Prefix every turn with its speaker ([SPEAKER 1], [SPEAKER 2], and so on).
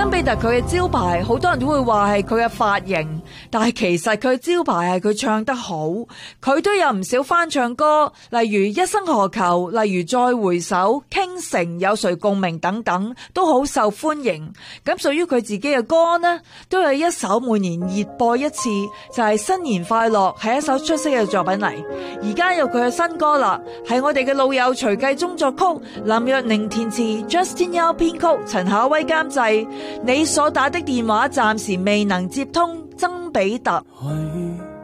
[SPEAKER 1] 曾比特佢嘅招牌，好多人都會話係佢嘅髮型，但係其實佢嘅招牌係佢唱得好。佢都有唔少翻唱歌，例如一生何求，例如再回首、傾城、有誰共鳴等等，都好受歡迎。咁屬於佢自己嘅歌呢，都有一首每年熱播一次，就係新年快樂，係一首出色嘅作品嚟。而家有佢嘅新歌啦，係我哋嘅老友徐繼忠作曲，林若寧填詞， Justin Yao 編曲，陳巧威監製。你所打的電話暫時未能接通，曾比特。